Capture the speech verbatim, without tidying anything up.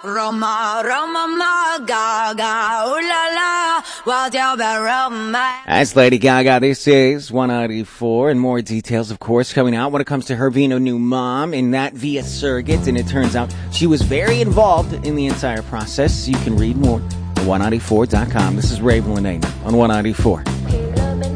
Roma, Roma, ma, Gaga, ooh la la, what's your bad Roma? That's Lady Gaga. This is one ninety-four, and more details, of course, coming out when it comes to her being a new mom, and that via surrogate. And it turns out she was very involved in the entire process. You can read more at one ninety-four dot com. This is Raven Lene on one ninety-four.